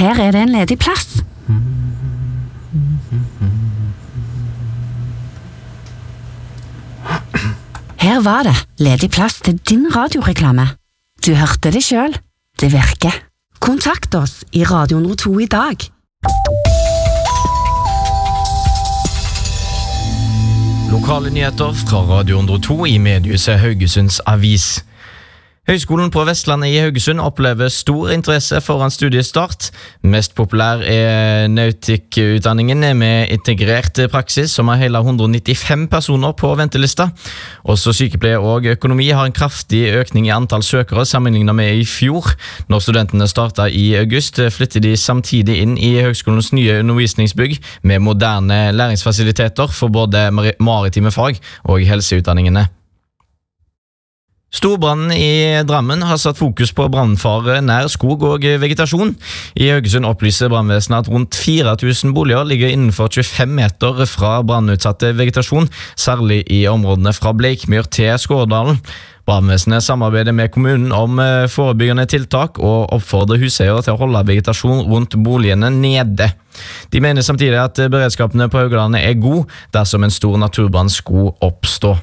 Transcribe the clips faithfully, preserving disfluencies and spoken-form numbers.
Her er det en ledig plass. Her var det ledig plass til din radioreklame. Du hørte det selv. Det virker. Kontakt oss i Radio Nord to i dag. Lokale nyheter fra Radio Nord to i mediehuset Haugesunds Avis. Høgskolen på Vestlandet i Haugesund opplever stor interesse foran studiestart. Mest populær er nautikkutdanningen med integrert praksis, som har hele hundre og nittifem personer på ventelista. Også sykepleie og økonomi har en kraftig økning i antall søkere sammenlignet med i fjor. Når studentene startet i august, flytter de samtidig inn i høgskolens nye undervisningsbygg med moderne læringsfasiliteter for både maritime fag og helseutdanningene. Storbrannen i Drammen har satt fokus på brannfare nær skog og vegetasjon. I Haugesund opplyser brannvesenet at rundt fire tusen boliger ligger innenfor tjuefem meter fra brannutsatte vegetasjon, særlig i områdene fra Bleikmyr til Skårdalen. Brannvesenet samarbeider med kommunen om forebyggende tiltak og oppfordrer huseiere til å holde vegetasjon rundt boligene nede. De mener samtidig at beredskapene på Haugalandet er god dersom en stor naturbrann skulle oppstå.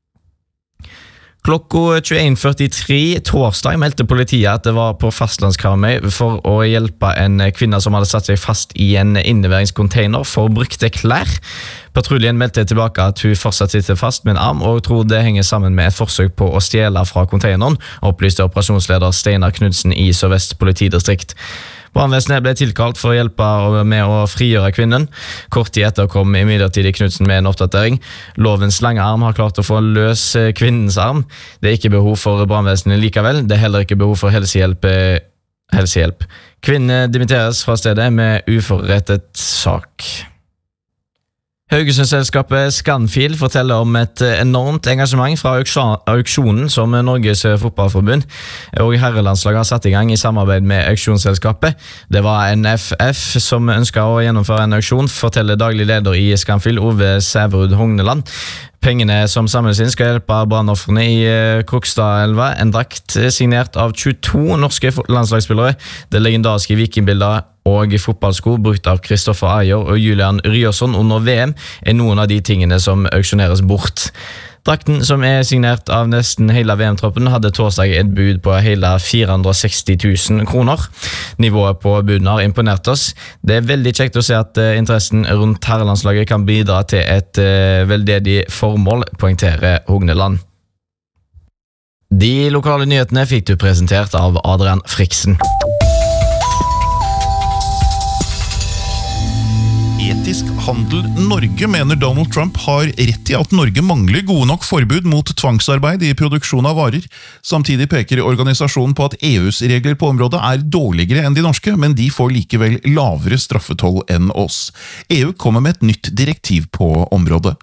Klokka tjueen førtitre torsdag meldte politiet at det var på fastlandskarmøy for å hjelpe en kvinne som hadde satt seg fast i en innleveringscontainer for brukte klær. Patruljen meldte tilbake at hun fortsatt sitter fast med en arm og tror det henger sammen med et forsøk på å stjele fra containeren, opplyste operasjonsleder Steinar Knudsen i Sør-Vest politidistrikt. Brannvesenet ble tilkalt for å hjelpe med å frigjøre kvinnen. Kort tid etter kom imidlertid Knudsen med en oppdatering. Lovens lange arm har klart å få løs kvinnens arm. Det er ikke behov for brannvesenet likevel. Det er heller ikke behov for helsehjelp. helsehjelp. Kvinnen dimitteres fra stedet med uforrettet sak. Haugesundselskapet Scanfil forteller om et enormt engasjement fra auksjonen som Norges fotballforbund og herrelandslaget har satt i gang i samarbeid med auksjonsselskapet. Det var N F F som ønsket å gjennomføre en auksjon, forteller daglig leder i Scanfil, Ove Sæverud Hogneland. Pengene som samles inn skal hjelpe brannofferne i Krokstadelva, en drakt signert av tjueto norske landslagsspillere, det legendariske vikingbildet og fotballsko brukt av Kristoffer Ayer og Julian Ryerson under V M er noen av de tingene som auksjoneres bort. Drakten, som er signert av nesten hele V M-troppen, hadde torsdag et bud på hele fire hundre og seksti tusen kroner. Nivået på buden har imponert oss. Det er veldig kjekt å se at uh, interessen rundt herrelandslaget kan bidra til et uh, veldedig formål, poengterer Hogneland. De lokale nyhetene fikk du presentert av Adrian Friksen. Etisk handel Norge mener Donald Trump har rett i at Norge mangler gode nok forbud mot tvangsarbeid i produksjon av varer. Samtidig peker organisasjonen på at E U's regler på området er dårligere enn de norske, men de får likevel lavere straffetoll enn oss. E U kommer med et nytt direktiv på området.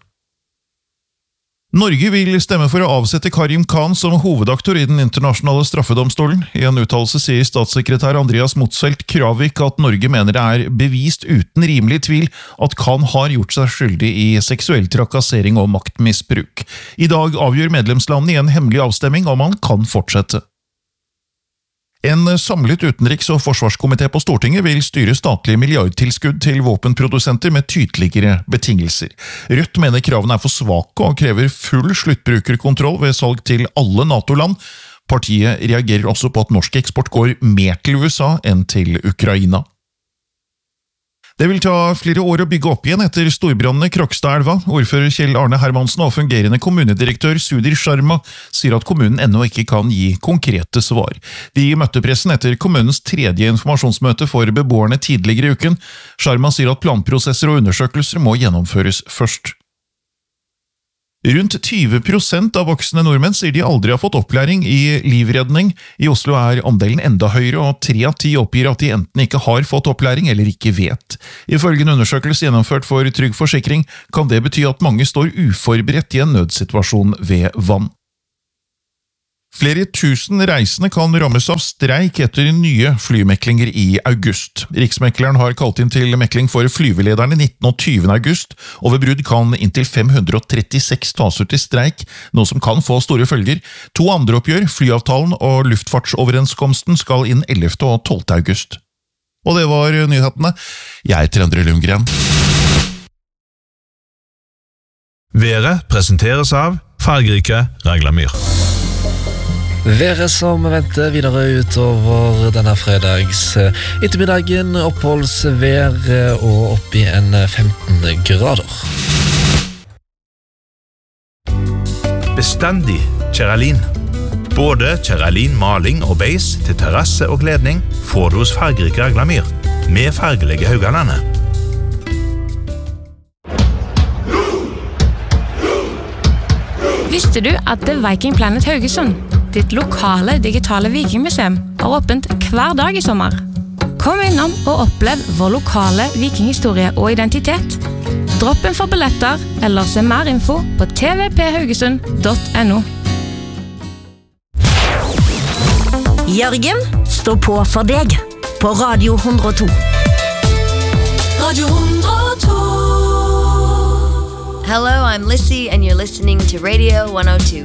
Norge vil stemme for å avsette Karim Khan som hovedaktor i den internasjonale straffedomstolen. I en uttalelse sier statssekretær Andreas Motzfeldt Kravik at Norge mener det er bevist uten rimelig tvil at Khan har gjort seg skyldig i seksuell trakassering og maktmisbruk. I dag avgjør medlemslandene i en hemmelig avstemming om han kan fortsette. En samlet utenriks- og forsvarskomité på Stortinget vil styre statlige milliardtilskudd til våpenprodusenter med tydeligere betingelser. Rødt mener kravene er for svake og krever full sluttbrukerkontroll ved salg til alle NATO-land. Partiet reagerer også på at norsk eksport går mer til U S A enn til Ukraina. Det vil ta flere år å bygge opp igjen etter storbrannene i Krokstadelva. Ordfører Kjell Arne Hermansen og fungerende kommunedirektør Sudir Sharma sier at kommunen ennå ikke kan gi konkrete svar. De møtte pressen etter kommunens tredje informasjonsmøte for beboerne tidligere i uken. Sharma sier at planprosesser og undersøkelser må gjennomføres først. Rundt tyve prosent av voksne nordmenn sier de aldri har fått opplæring i livredning. I Oslo er andelen enda høyere, og tre av ti oppgir at de enten ikke har fått opplæring eller ikke vet. Ifølge en undersøkelse gjennomført for Trygg Forsikring kan det bety at mange står uforberedt i en nødsituasjon ved vann. Flere tusen reisende kan rammes av streik etter nye flymeklinger i august. Riksmekleren har kalt inn til mekling for flyvelederne nittende og tyvende august, og ved brudd kan inntil fem hundre og trettiseks tas ut i streik, noe som kan få store følger. To andre oppgjør, flyavtalen og luftfartsoverenskomsten, skal inn ellevte og tolvte august. Og det var nyhetene. Jeg heter Endre Lundgren. Været presenteres av fargerike Raglamyr. Været som venter videre utover denne fredags ettermiddagen, oppholdsvær og opp i en femten grader. Bestandig Kjeralin. Både Kjeralin maling og beis til terrasse og kledning får du hos fargerike Raglamyr med fargelige Haugalandet. Visste du at Viking Planet Haugesund, ditt lokale digitale vikingmuseum, har åpent hver dag i sommer? Kom innom og opplev vår lokale vikinghistorie og identitet. Dropp en for billetter, eller se mer info på t v p haugesund punktum n o. Jørgen står på for deg på Radio hundre og to. Radio hundre og to. Hello, I'm Lissy and you're listening to Radio one oh two.